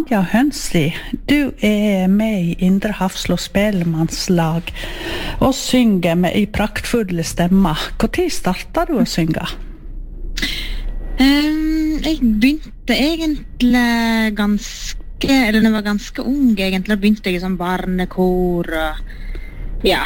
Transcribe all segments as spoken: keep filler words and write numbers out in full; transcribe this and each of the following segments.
Nadia Hønsli, du er med i Indre Hafslo Spellemannslag og synger med i praktfulle stemmer. Hvor tid startet du å synge? Um, jeg begynte egentlig ganske, eller jeg var ganske ung egentlig, da begynte jeg i sånn barnekor og ja.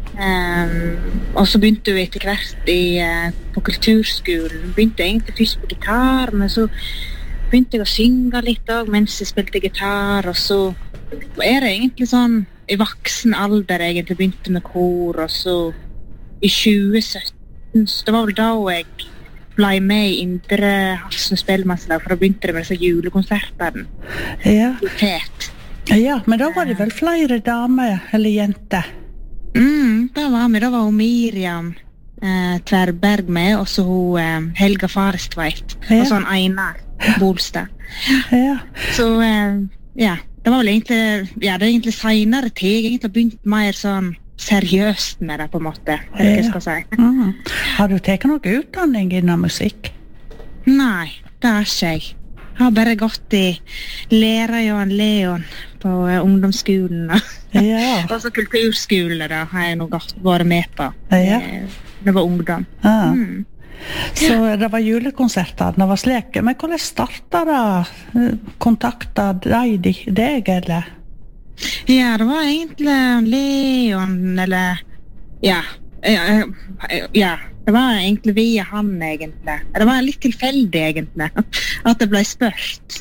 Um, og så begynte jeg etter hvert i, uh, på kulturskolen. Begynte egentlig først på gitar, men så begynte jeg å synge litt også, mens jeg spilte gitar, og så er det egentlig sånn i voksen alder egentlig begynte med kor, og så i tjue sytten, så det var vel da jeg ble med i Indre Hafslo Spellemannslag, for da begynte det med disse julekonsertene. Ja. Fet. Ja, men da var det vel flere damer eller jenter? Mm, da var vi, da var hun Miriam eh, Tverberg med, og så hun eh, Helga Farestveit, ja. Og sånn Einar Bolstad. Ja. Så eh, ja, det var vel egentlig, ja, det er egentlig senere tid, jeg egentlig har begynt mer sånn seriøst med det på en måte, eller hva jeg skal si. Mm. Har du tatt noe utdanning innen musikk? Nei, det har ikke jeg. Jeg har bare gått i lærer Johan Leon på uh, ungdomsskolen, ja. Og så kulturskole da, har jeg nå gått, vært med på. Ja. Det var ungdom. Ja. Mm. Så det var julekonserter, det var slik. Men hvordan startet det? Kontaktet de deg, eller? Ja, det var egentlig Leon, eller ja, ja, ja, det var egentlig via han egentlig. Det var litt tilfeldig egentlig, at det ble spørt.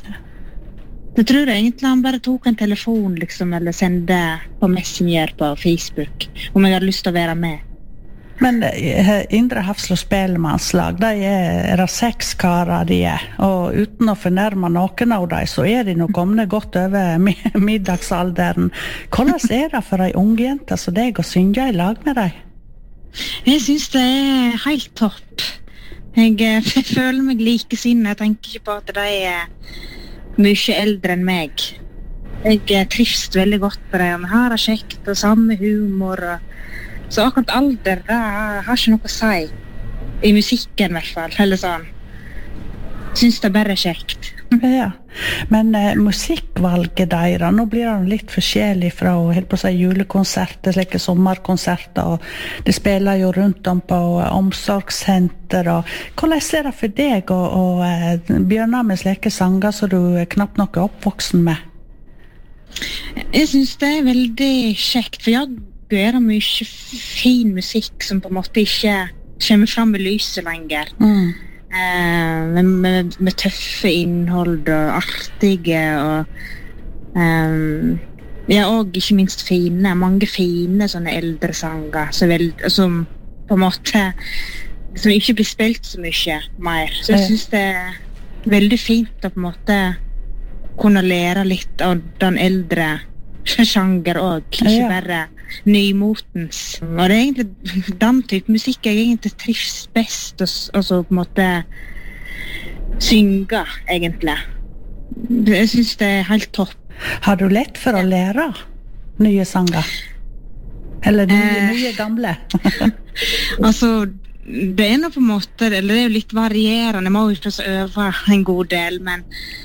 Jeg tror egentlig han bare tok en telefon liksom, eller sendte på Messenger på Facebook, om jeg hadde lyst til å være med. Men Indre Hafslo Spellemannslag, de er, er det seks karer de er, og uten å fornærme noen av dem, så er de nå kommet godt over middagsalderen. Hvordan er det for en ung jente som deg å synge i lag med deg? Jeg synes det er helt topp. Jeg, jeg føler meg likesinnet, jeg tenker ikke på at de er mye eldre enn meg. Jeg trives veldig godt på det, og vi har det kjekt, og samme humor, og så akkurat alder, det har ikke noe å si. I musikken i hvert fall, eller sånn. Synes det bare er kjekt. Ja, men eh, musikkvalget deres, nå blir det litt forskjellig fra helt på å si julekonserter, slike sommerkonserter, og det spiller jo rundt om på omsorgssenter, og hvordan er det for deg å, å eh, begynne med slike sanger som du knapt nok er oppvoksen med? Jeg synes det er veldig kjekt, for jeg er det mye fin musikk som på en måte ikke kommer fram med lyset lenger. Mm. Eh, med, med, med tøffe innhold og artige og um, ja, og ikke minst fine, mange fine sånne eldre sanger som, vel, som på en måte som ikke blir spilt så mye mer. Så jeg synes det er veldig fint å på en måte kunne lære litt av den eldre sjanger også, ikke bare nymotens. Og det er egentlig den type musikk jeg egentlig trives best og, og så på en måte synge, egentlig. Jeg synes det er helt topp. Har du lett for å lære nye sanger? Eller nye, eh, nye gamle? Altså, det er nå på en måte, eller det er jo litt varierende, jeg må jo ikke øve en god del, men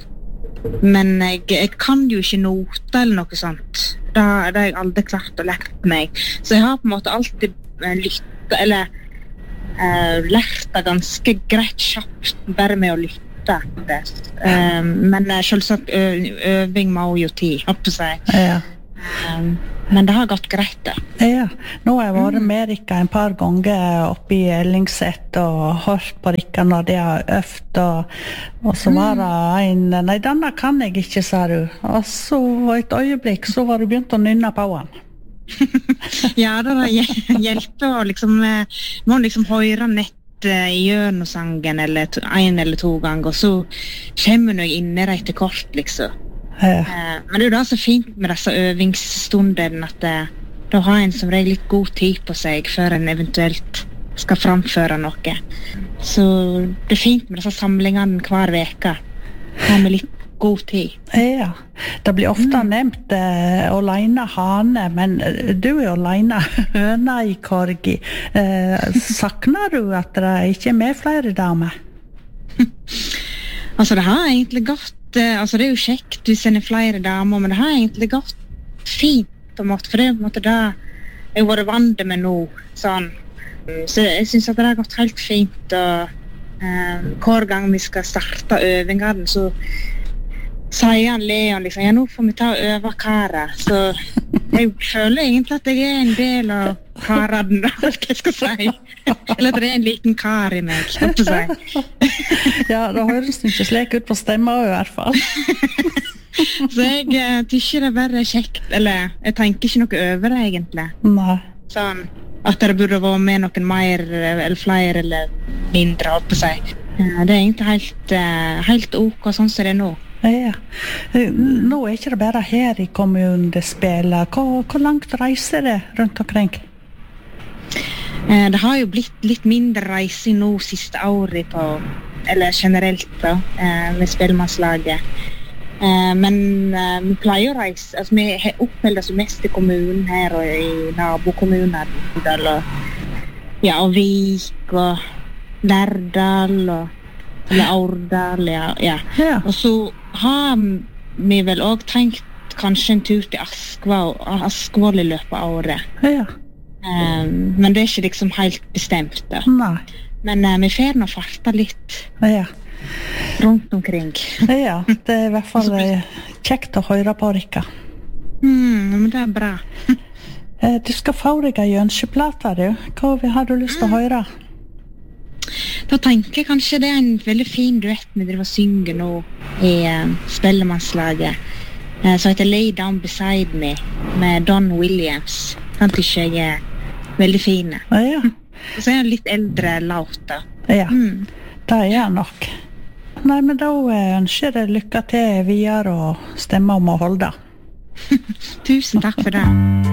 men jeg, jeg kan jo ikke note eller noe sånt. Det, det har jeg aldri klart å lære meg. Så jeg har på en måte alltid lyttet, eller uh, lært det ganske greit kjapt, bare med å lytte. Um, men selvsagt øving må jo tid, håper jeg. Ja. Um, men det har gått greit da. Ja, nå har jeg vært med Rikka en par ganger oppe i Ellingset og hørt på Rikka når de har øft, og, og så var det en, nei, denne kan jeg ikke, sa du. Og så et øyeblikk, så var du begynt å nynne på han. Ja, det hjelper å liksom, må liksom høre nett i gjørnosangen eller to, en eller to ganger, og så kommer jeg inn i det etter kort, liksom. Ja. Uh, men det er jo da så fint med disse øvingsstundene at uh, da har en som regel litt god tid på seg før en eventuelt skal framføre noe. Så det er fint med disse samlingene hver veke. Har med litt god tid. Ja, det blir ofte mm. nevnt uh, Olaina Hane, men du er Olaina høna i korgi. Uh, sakner du at det ikke er med flere damer? Altså, det har egentlig gått uh, altså det er jo kjekt hvis en er flere damer, men det har egentlig gått fint på en måte, for det er på en måte det jeg har vært vant med nå, sånn. Så jeg synes at det har gått helt fint, og uh, hver gang vi skal starte øvingene, så sier han Leon liksom, ja, nå får vi ta og øve karer, så jeg føler egentlig at jeg er en del av karen, da, hva jeg skal si. Eller at det er en liten kar i meg, skal jeg si. Ja, det høres ikke slik ut på stemma i hvert fall. Så jeg uh, tykker det er bare kjekt, eller jeg tenker ikke noe over det egentlig. Nei. Sånn, at det burde være med noen mer, eller flere, eller mindre, holdt på å si. Uh, det er egentlig helt, uh, helt ok, sånn som det er nå. Ja. Nå er ikke det bare her i kommunen det spiller. Hvor, hvor langt reiser det rundt omkring? Uh, det har jo blitt litt mindre reising nå siste året på, eller generelt da, uh, med spillmannslaget. Uh, men uh, vi pleier å reise, altså vi oppmelder oss mest i kommunen her og i nabokommuner, og, ja, og Vik og Lærdal og eller Aurdal, ja, ja. Ja. Og så har vi vel også tenkt kanskje en tur til Askvoll, Askvoll i løpet av året. Ja. Um, men det er ikke liksom helt bestemt da. Nei. Men uh, vi får nå farta litt. Ja. Rundt omkring. Ja, det er i hvert fall kjekt å høre på, Rikka. Mm, men det er bra. Du skal få deg en jønskeplate, du. Hva har du lyst til å høre? Da tenker jeg kanskje det er en veldig fin duett vi driver og synger nå i uh, Spellemannslaget. Uh, som heter Lay Down Beside Me med Don Williams. Den tykker jeg er veldig fine. Ja. Og så er den litt eldre låt da. Ja, mm. det er nok. Nei, men da ønsker jeg lykke til videre og stemme om å holde. Tusen takk for det.